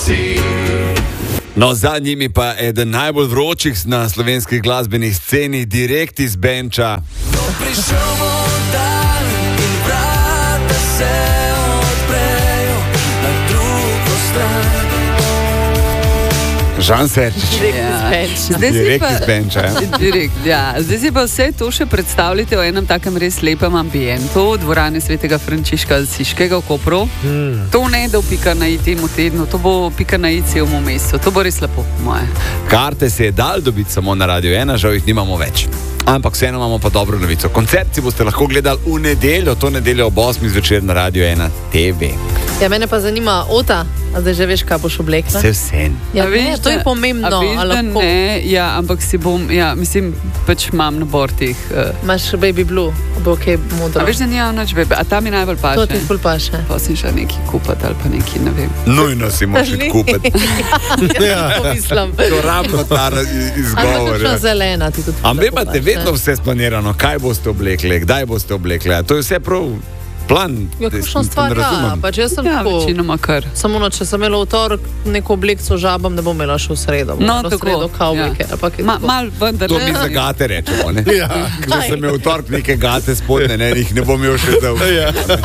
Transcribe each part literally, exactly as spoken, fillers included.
No, za njimi pa eden najbolj vročih na slovenskih glasbenih sceni, direkt iz benča. Žan Serčič. Ja. Direkt iz benča. Ja. Direkt, ja. Zdaj si pa vse to še predstavljate v enem takem res lepem ambientu, dvorane svetega Frančiška Asiškega v Kopru. Hmm. To ne da pika na i temu tednu, to bo pika na i celemu mesecu. To bo res lepo, moje. Karte se je dal dobiti samo na Radio ena, žal jih nimamo več. Ampak vseeno imamo pa dobro novico. Koncert si boste lahko gledali v nedeljo, to nedeljo ob osmih zvečer na Radio ena T V. Ja, mene pa zanima, Ota, a zdaj že veš, kaj boš oblekla? Vse vse. Ja, veš, to je pomembno. A veš, da ne, ja, ampak si bom, ja, mislim, pač imam nabor teh. Uh, Imaš baby blue, bo ok, modro. A veš, da nijam noč baby, a ta mi najbolj paše. To ti ful paše. Pa si še nekaj kupati ali pa nekaj, ne vem. Nujno si moraš kupiti. Ja, to mislim. To rabno ta izgovor. Ampak točno zelena ti tudi. Ampak imate vedno vse splanirano, kaj boste oblekli, kdaj boste oblekli. To je vse prav plan. Ja, kakšna stvar, ja. Pač jaz sem ja, tako. Večinoma kar. Samo no, če sem imela v torek neko oblekco žabam, ne bom imela še v sredo. No, v tako. Sredo kavbojke. Ja. Ma, mal vendar. To mi za gate rečemo, ne? Ja. Če sem imel v torek neke gate spodne, ne, jih ne bom imel še zdaj. Ja.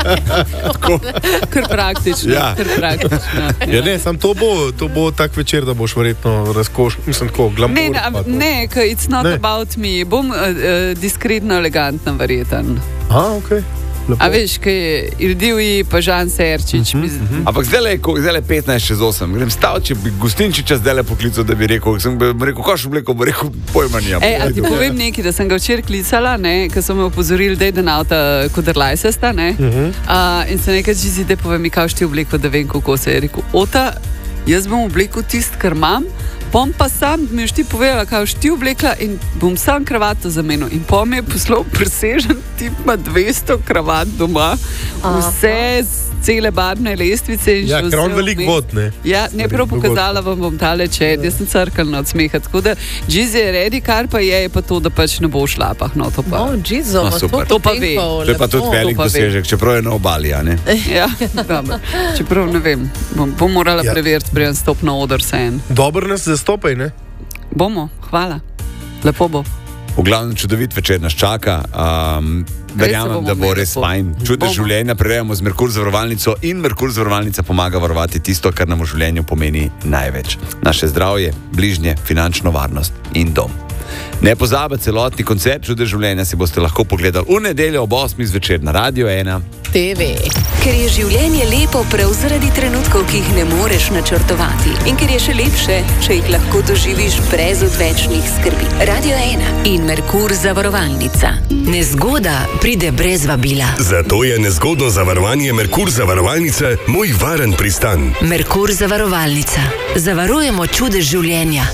Tako. Kar praktično. Ja. Kar praktično. Ja, ne, sam to bo, to bo tak večer, da boš verjetno razkoš, mislim tako, glamour. Ne, ne, ne, ne, it's not ne. About me. Bom uh, uh, diskretno elegantno verjeten. A, okej. Okay. Lepo. A veš, kaj je Ildivji, pa Žan Serčič. Uh -huh, uh -huh. Ampak zdaj je petnajst čez osem. Grem stav, če bi Gostinčiča zdaj le poklical, da bi rekel, sem bi rekel, koš obleko, bi rekel, pojma nijam. E, a ti povem nekaj, da sem ga včer klicala, ne, ker so me upozorili, da je den avta koderlajsesta, ne. Uh -huh. uh, in se nekaj čizi, da povem mi, kaj ti obleko, da vem, kako se je rekel. Ota, jaz bom obleko tist, kar imam, pom pa sam, mi još ti povedala, kaj još ti oblekla in bom sam kravato zamenil. In pom je poslal presežen, tip ima dvesto kravat doma, vse z cele barvne lestvice. In ja, ker on veliko vod, ne? Ja, ne prav pokazala vam bom tale čed, jaz sem crkala od smeha, tako da Džizi je redi, kar pa je, je pa to, da pač ne bo v šlapah, no to pa. No, Džizo, no, to, to pa ve. To je pa tudi velik dosežek, čeprav je na obali, a ne? Ja, dobro, čeprav ne vem, bom, bom morala ja. preveriti, preden stop na oder sen. Dobro nas zastopaj, ne? Bomo, hvala, lepo bo. V glavnem čudovit večer nas čaka. Um, verjamem, da bo res fajn. Čudež življenja prerejamo z Merkur zavarovalnico in Merkur zavarovalnica pomaga varovati tisto, kar nam v življenju pomeni največ. Naše zdravje, bližnje, finančno varnost in dom. Ne pozabite, celotni koncert Čudež življenja si boste lahko pogledali v nedeljo ob osmih zvečer na Radio ena T V. Ker je življenje lepo prav zaradi trenutkov, ki jih ne moreš načrtovati. In ker je še lepše, če jih lahko doživiš brez odvečnih skrbi. Radio ena in Merkur zavarovalnica. Nezgoda pride brez vabila. Zato je nezgodno zavarovanje Merkur zavarovalnice moj varen pristan. Merkur zavarovalnica. Zavarujemo čudež življenja.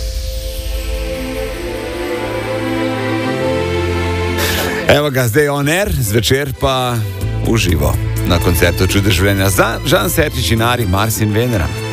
Evo ga, zdaj on air, zvečer pa uživo na koncertu Čudež življenja za Žan Serčič in Ari, Mars in Venera.